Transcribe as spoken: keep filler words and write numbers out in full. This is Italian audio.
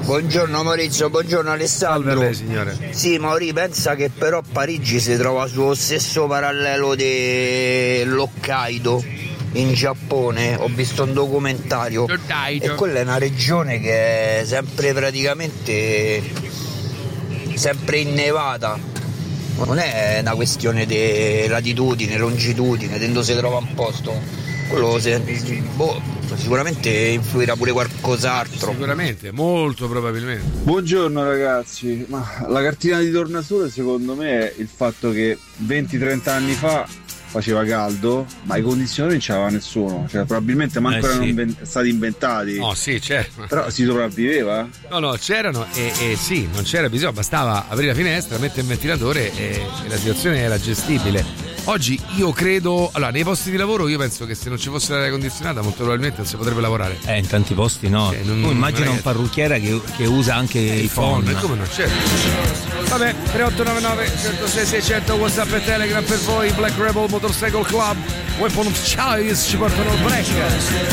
Buongiorno Maurizio, buongiorno Alessandro. Salve a lei, signore. Sì, Mauri, pensa che però Parigi si trova sullo stesso parallelo dell'Hokkaido in Giappone. Ho visto un documentario e quella è una regione che è sempre praticamente sempre innevata. Non è una questione di latitudine, longitudine, dove si trova un posto. Quello se, boh, sicuramente influirà pure qualcos'altro. Sicuramente, molto probabilmente. Buongiorno ragazzi, ma la cartina di tornasole secondo me è il fatto che venti trenta anni fa faceva caldo, ma i condizionatori non c'aveva nessuno, cioè probabilmente manco eh, erano sì. inven- stati inventati. No, sì, certo. Però si sopravviveva? No, no, c'erano e, e sì, non c'era bisogno, bastava aprire la finestra, mettere il ventilatore e, e la situazione era gestibile. Oggi io credo, allora nei posti di lavoro io penso che se non ci fosse l'aria condizionata molto probabilmente non si potrebbe lavorare. Eh, in tanti posti no. Cioè, non, tu immagina non un parrucchiere che, che usa anche i phone. E come non c'è? Vabbè, tre otto nove nove uno zero sei sei zero zero WhatsApp e Telegram per voi. Black Rebel Motorcycle Club, Weapon of Choice ci portano al break.